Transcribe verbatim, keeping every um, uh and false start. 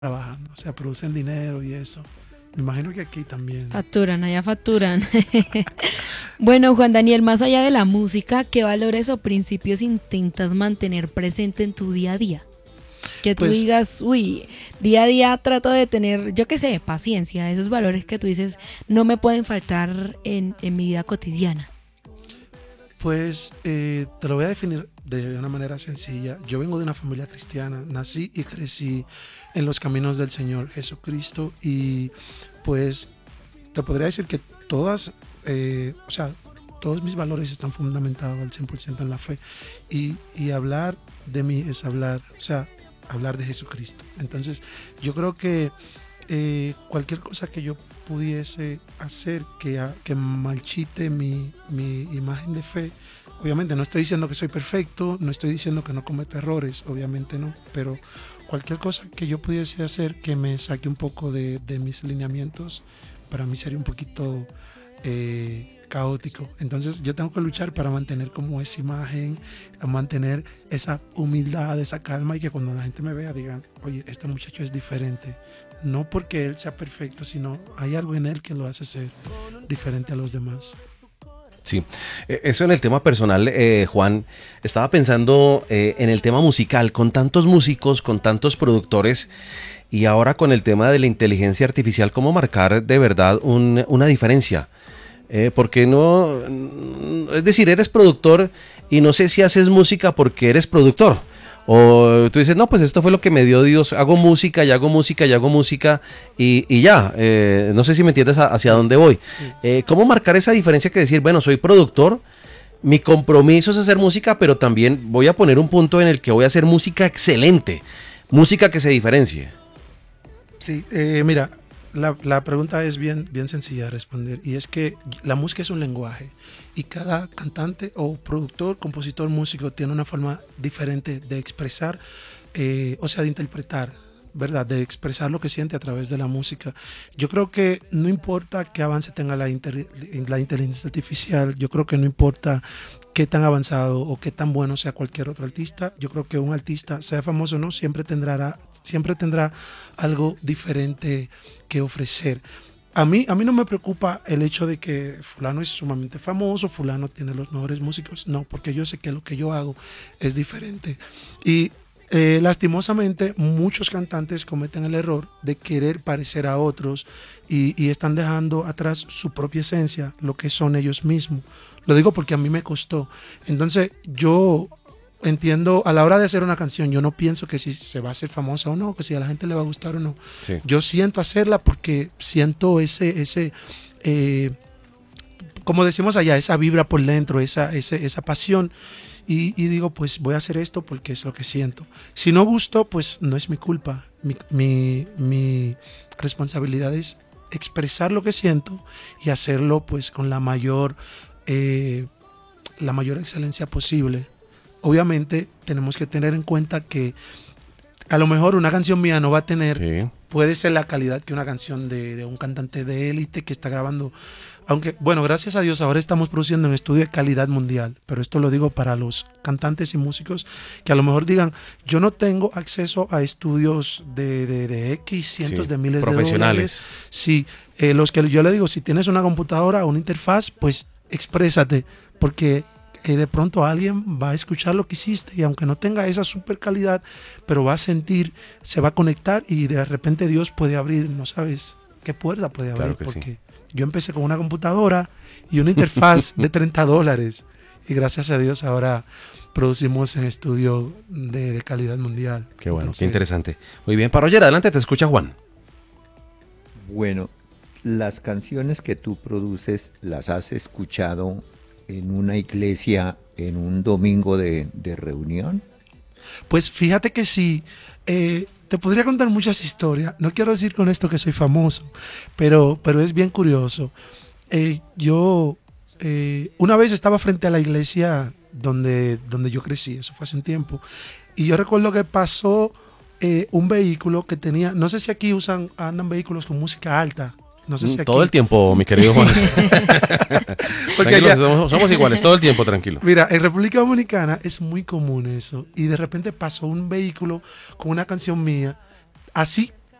trabajan, o sea, producen dinero y eso. Me imagino que aquí también. Facturan, allá facturan. Bueno, Juan Daniel, más allá de la música, ¿qué valores o principios intentas mantener presente en tu día a día? Que tú Pues, digas, uy, día a día trato de tener, yo qué sé, paciencia, esos valores que tú dices no me pueden faltar en, en mi vida cotidiana. pues eh, te lo voy a definir de una manera sencilla. Yo vengo de una familia cristiana, nací y crecí en los caminos del Señor Jesucristo y pues te podría decir que todas, eh, o sea, todos mis valores están fundamentados al cien por ciento en la fe y, y hablar de mí es hablar, o sea, hablar de Jesucristo. Entonces, yo creo que eh, cualquier cosa que yo pudiese hacer que, a- que marchite mi, mi imagen de fe, obviamente no estoy diciendo que soy perfecto, no estoy diciendo que no cometo errores, obviamente no, pero cualquier cosa que yo pudiese hacer que me saque un poco de, de mis lineamientos, para mí sería un poquito eh, caótico. Entonces yo tengo que luchar para mantener como esa imagen, a mantener esa humildad, esa calma y que cuando la gente me vea digan, oye, este muchacho es diferente. No porque él sea perfecto, sino hay algo en él que lo hace ser diferente a los demás. Sí, eh, eso en el tema personal, eh, Juan, estaba pensando eh, en el tema musical, con tantos músicos, con tantos productores, y ahora con el tema de la inteligencia artificial, ¿cómo marcar de verdad un- una diferencia? Eh, porque no, mm, es decir, eres productor y no sé si haces música porque eres productor. O tú dices, no, pues esto fue lo que me dio Dios, hago música y hago música y hago música y, y ya, eh, no sé si me entiendes a- hacia Sí, dónde voy. sí. Eh, ¿cómo marcar esa diferencia que decir, bueno, soy productor, mi compromiso es hacer música, pero también voy a poner un punto en el que voy a hacer música excelente, música que se diferencie? Sí, eh, mira, la, la pregunta es bien, bien sencilla de responder y es que la música es un lenguaje y cada cantante o productor, compositor, músico tiene una forma diferente de expresar, eh, o sea, de interpretar, ¿verdad? De expresar lo que siente a través de la música. Yo creo que no importa qué avance tenga la, inter- la inteligencia artificial, yo creo que no importa qué tan avanzado o qué tan bueno sea cualquier otro artista, yo creo que un artista, sea famoso o no, siempre tendrá, siempre tendrá algo diferente que ofrecer. A mí, a mí no me preocupa el hecho de que fulano es sumamente famoso, fulano tiene los mejores músicos, no, porque yo sé que lo que yo hago es diferente. Y eh, lastimosamente muchos cantantes cometen el error de querer parecer a otros y, y están dejando atrás su propia esencia, lo que son ellos mismos. Lo digo porque a mí me costó. Entonces yo entiendo, a la hora de hacer una canción, yo no pienso que si se va a hacer famosa o no, que si a la gente le va a gustar o no. Sí. Yo siento hacerla porque siento ese, ese eh, como decimos allá, esa vibra por dentro, esa, ese, esa pasión. Y, y digo, pues voy a hacer esto porque es lo que siento. Si no gusto, pues no es mi culpa. Mi, mi, mi responsabilidad es expresar lo que siento y hacerlo pues con la mayor, eh, la mayor excelencia posible. Obviamente tenemos que tener en cuenta que a lo mejor una canción mía no va a tener, Sí. puede ser la calidad que una canción de, de un cantante de élite que está grabando. Aunque, bueno, gracias a Dios ahora estamos produciendo en estudio de calidad mundial, pero esto lo digo para los cantantes y músicos que a lo mejor digan, yo no tengo acceso a estudios de, de, de X, cientos Sí, de miles de profesionales. dólares. Sí, eh, los que yo le digo, si tienes una computadora o una interfaz, pues exprésate, porque eh, de pronto alguien va a escuchar lo que hiciste y aunque no tenga esa super calidad, pero va a sentir, se va a conectar y de repente Dios puede abrir, no sabes qué puerta puede abrir, Claro que sí. porque yo empecé con una computadora y una interfaz de treinta dólares y gracias a Dios ahora producimos en estudio de, de calidad mundial. Qué bueno, Entonces, qué interesante. Muy bien, para Roger, adelante, te escucha Juan. Bueno, las canciones que tú produces las has escuchado en una iglesia en un domingo de, de reunión. Pues fíjate que sí, eh, te podría contar muchas historias. No quiero decir con esto que soy famoso, pero, pero es bien curioso. Eh, yo eh, una vez estaba frente a la iglesia donde, donde yo crecí, eso fue hace un tiempo, y yo recuerdo que pasó eh, un vehículo que tenía, no sé si aquí usan, andan vehículos con música alta. No sé si aquí. Todo el tiempo, mi querido Juan. Porque Tranquilo, allá- somos, somos iguales, todo el tiempo, tranquilo. Mira, en República Dominicana es muy común eso. Y de repente pasó un vehículo con una canción mía, así